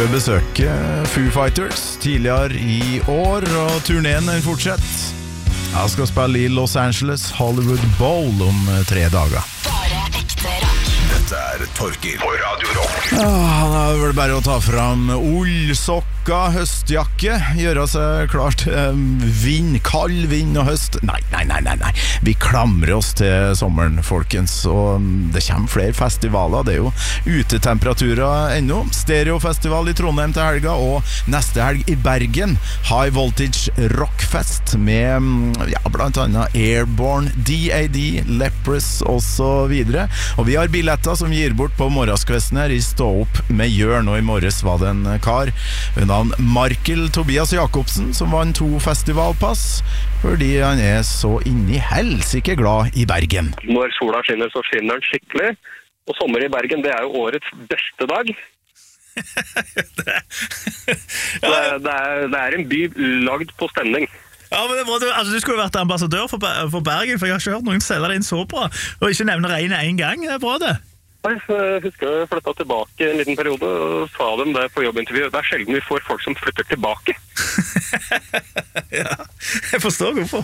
Skal besøke Foo Fighters tidligere i år, og turneen den fortsetter. Jeg skal spille i Los Angeles Hollywood Bowl om 3 dager. Bare ekte rock. Dette Torgil på Radio Rock. Han er vel bare å ta fram ullsokka, høstjakke, gjøre seg klart kald vind og høst. Nei. Vi klamrer oss til sommeren, folkens, og det kommer flere festivaler. Det er jo utetemperaturer ennå. Stereofestival i Trondheim til helga, og neste helg i Bergen High Voltage Rockfest med blant annet Airborne, DAD, Leprous og så videre. Og vi har billetter som gir bort på morgenskvesten her i Stå opp med Jørn, og i morges var det en kar ved navn Markel Tobias Jakobsen som vant 2 festivalpass fordi han er så inni helsike glad i Bergen. Når sola skinner, så skinner den skikkelig, og sommer i Bergen, det er jo årets beste dag. Det er en by lagd på stemning. Ja, men det var, altså, du skulle jo vært ambassadør for Bergen, for jeg har ikke hørt noen selge det inn så bra, og ikke nevne regnet en gang. Det er bra det. Jeg husker jeg flyttet tilbake en liten periode og sa dem det på jobbintervjuet. Det er sjelden vi får folk som flytter tilbake. Ja, jeg forstår hvorfor.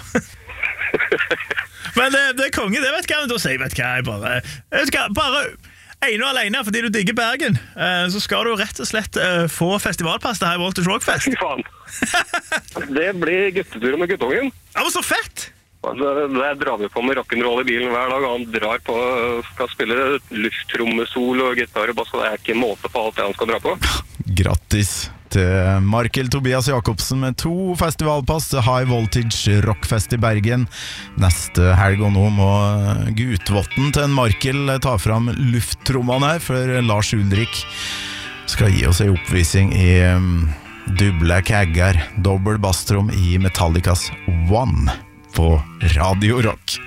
Men det er konge, det vet hva jeg da sier, vet hva jeg bare ene og alene, fordi du digger Bergen, så skal du rett og slett få festivalpass til High Voltage Rockfest. Fy faen. Det blir guttetur med guttungen. Ja, men så fett! Der drar vi på med rock'n'roll i bilen hver dag, og han drar på, skal spille lufttrommesol og gitar og bass, og det er ikke måte på alt det han skal dra på. Grattis til Markel Tobias Jakobsen med 2 festivalpass til High Voltage Rockfest i Bergen neste helg, og nå må Gutvotten til en Markel ta fram lufttrommene her, for Lars Ulrik skal gi oss en oppvisning i duble kagger, dobbelt basstrom i Metallicas One på Radio Rock.